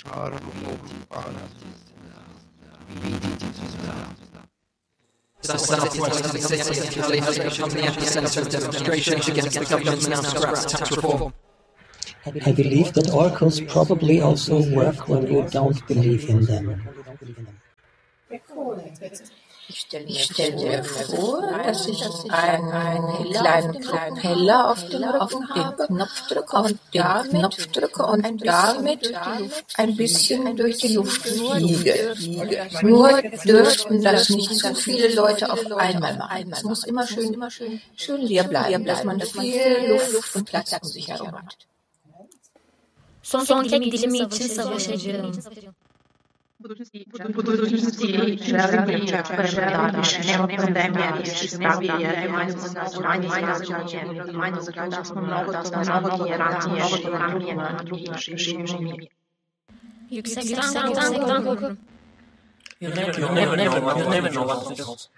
I believe that oracles probably also work when you don't believe in them. Ich stelle mir vor, dass ich einen kleinen Propeller auf dem Rücken habe, den Knopf drücke und damit ein bisschen durch die Luft fliege. Nur dürften das nicht zu viele Leute auf einmal machen. Es muss immer schön leer bleiben, dass man viel Luft und Platz um sich herum hat. Son tek dilimi için savaşacağım. Yüksekten korkarım. You'll never know what it is.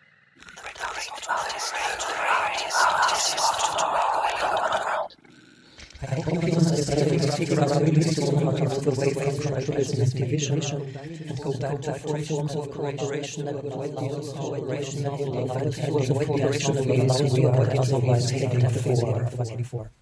I hope you can figure out really the way from business division and go back to four forms of cooperation that avoid the cooperation that will allow us to avoid the action of these we are otherwise heading for.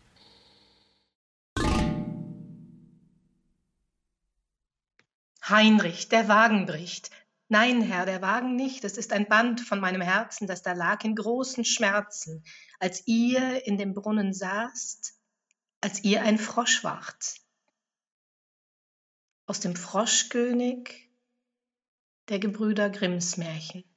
Heinrich, der Wagen bricht. Nein, Herr, der Wagen nicht. Es ist ein Band von meinem Herzen, das da lag in großen Schmerzen, als ihr in dem Brunnen saßt, als ihr ein Frosch wart. Aus dem Froschkönig der Gebrüder Grimms Märchen.